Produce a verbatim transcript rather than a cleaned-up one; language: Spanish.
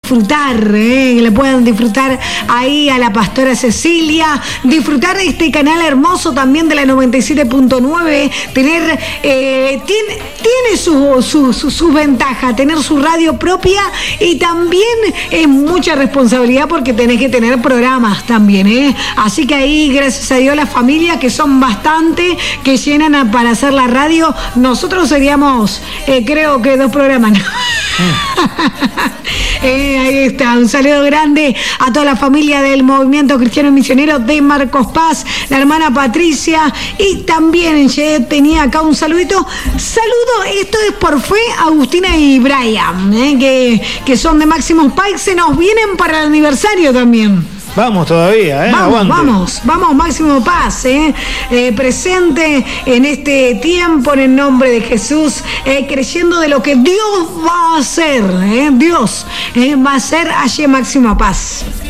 disfrutar, ¿eh? Que le puedan disfrutar ahí a la pastora Cecilia, disfrutar de este canal hermoso también de la noventa y siete punto nueve, tener, eh, tiene, tiene su, su, su, su ventaja, tener su radio propia, y también es mucha responsabilidad porque tenés que tener programas también, ¿eh? Así que ahí, gracias a Dios, las familias que son bastante, que llenan a, para hacer la radio, nosotros seríamos, eh, creo que dos programas, ¿no? eh, ahí está, un saludo grande a toda la familia del Movimiento Cristiano Misionero de Marcos Paz, la hermana Patricia, y también yo tenía acá un saludito, saludo, esto es por fe, Agustina y Brian, eh, que, que son de Máximos Pike, se nos vienen para el aniversario también. Vamos todavía, ¿eh? Vamos, Aguante. vamos, vamos, Máximo Paz, ¿eh? Eh, presente en este tiempo en el nombre de Jesús, eh, creyendo de lo que Dios va a hacer, ¿eh? Dios eh, va a hacer allí Máximo Paz.